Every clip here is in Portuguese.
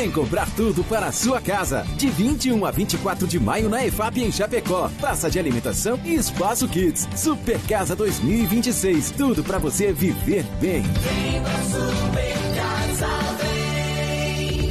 Vem comprar tudo para a sua casa. De 21 a 24 de maio na EFAP em Chapecó. Praça de alimentação e Espaço Kids. Super Casa 2026. Tudo para você viver bem. Vem pra Super Casa, vem.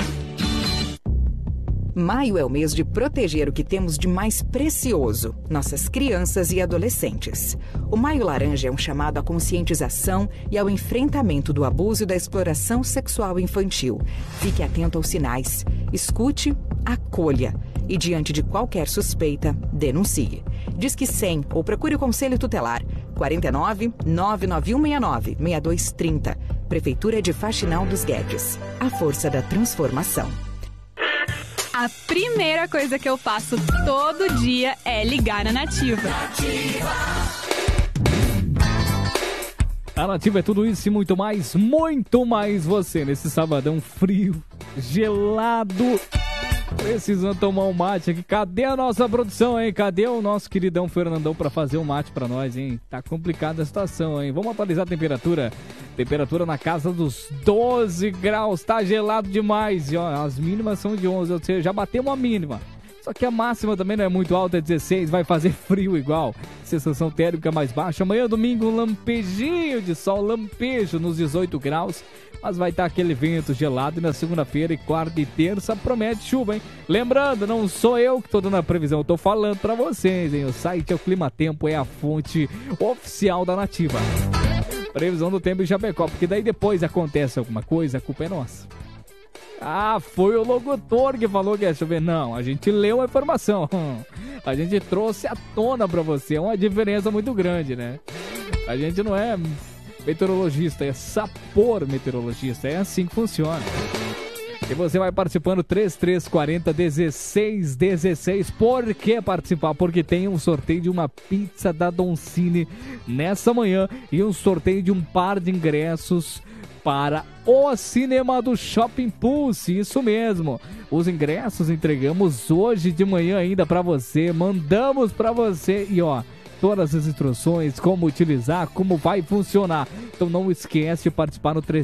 Maio é o mês de proteger o que temos de mais precioso, nossas crianças e adolescentes. O Maio Laranja é um chamado à conscientização e ao enfrentamento do abuso e da exploração sexual infantil. Fique atento aos sinais, escute, acolha e, diante de qualquer suspeita, denuncie. Disque 100 ou procure o Conselho Tutelar. 49 99169 6230. Prefeitura de Faxinal dos Guedes. A força da transformação. A primeira coisa que eu faço todo dia é ligar na Nativa. A Nativa é tudo isso e muito mais você nesse sabadão frio, gelado. Precisando tomar um mate aqui. Cadê a nossa produção, hein? Cadê o nosso queridão Fernandão pra fazer um mate pra nós, hein? Tá complicada a situação, hein? Vamos atualizar a temperatura. Temperatura na casa dos 12 graus. Tá gelado demais. E, ó, as mínimas são de 11, ou seja, já bateu uma mínima. Só que a máxima também não é muito alta, é 16, vai fazer frio igual. Sensação térmica mais baixa. Amanhã, domingo, um lampejinho de sol, lampejo nos 18 graus. Mas vai estar aquele vento gelado e na segunda-feira e quarta e terça promete chuva, hein? Lembrando, não sou eu que tô dando a previsão, eu tô falando pra vocês, hein? O site é o Climatempo, é a fonte oficial da Nativa. Previsão do tempo em Chapecó, porque daí depois acontece alguma coisa, a culpa é nossa. Ah, foi o locutor que falou que ia chover. Não, a gente leu a informação. A gente trouxe à tona pra você. É uma diferença muito grande, né? A gente não é meteorologista, é sapor meteorologista. É assim que funciona. E você vai participando 3340-1616. Por que participar? Porque tem um sorteio de uma pizza da Doncini nessa manhã e um sorteio de um par de ingressos para o cinema do Shopping Pulse, isso mesmo. Os ingressos entregamos hoje de manhã ainda para você, mandamos para você e ó, todas as instruções, como utilizar, como vai funcionar. Então não esquece de participar no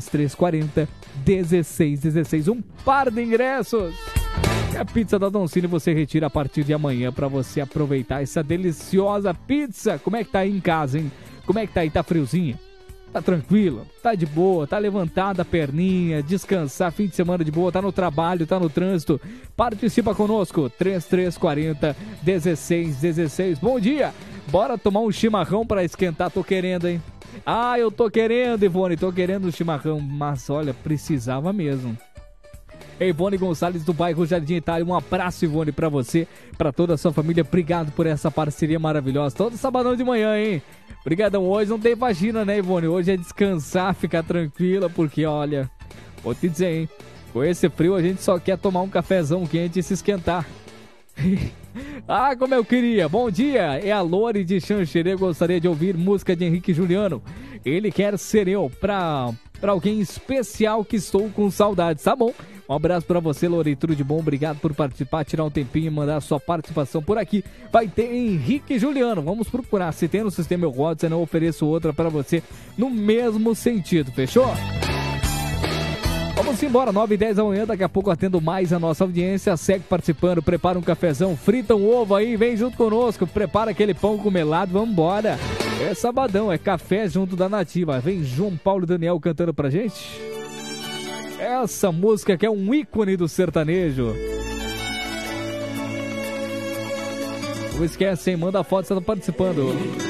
3340-1616, um par de ingressos. E a pizza da Doncini você retira a partir de amanhã para você aproveitar essa deliciosa pizza. Como é que tá aí em casa, hein? Como é que tá aí? Tá friozinho? Tá tranquilo, tá de boa, tá levantada a perninha, descansar, fim de semana de boa, tá no trabalho, tá no trânsito. Participa conosco, 3340-1616. Bom dia, bora tomar um chimarrão pra esquentar, tô querendo, hein? Ah, eu tô querendo, Ivone, tô querendo um chimarrão, mas olha, precisava mesmo. Ivone Gonçalves do bairro Jardim Itália, um abraço, Ivone, pra você, pra toda a sua família, obrigado por essa parceria maravilhosa, todo sabadão de manhã, hein? Obrigadão, hoje não tem vagina, né, Ivone? Hoje é descansar, ficar tranquila, porque olha, vou te dizer, hein? Com esse frio a gente só quer tomar um cafezão quente e se esquentar. Ah, como eu queria! Bom dia, é a Lore de Xanxerê, gostaria de ouvir música de Henrique Juliano. Ele quer ser eu, pra alguém especial que estou com saudades, tá bom? Um abraço pra você, Lore, tudo de bom, obrigado por participar, tirar um tempinho e mandar a sua participação por aqui. Vai ter Henrique Juliano, vamos procurar, se tem no sistema eu gosto, eu não ofereço outra pra você no mesmo sentido, fechou? Vamos embora, 9h10 da manhã, daqui a pouco atendo mais a nossa audiência, segue participando, prepara um cafezão, frita um ovo aí, vem junto conosco, prepara aquele pão com melado, vamos embora. É sabadão, é café junto da Nativa, vem João Paulo e Daniel cantando pra gente. Essa música que é um ícone do sertanejo. Não esquece, hein? Manda a foto, você tá participando.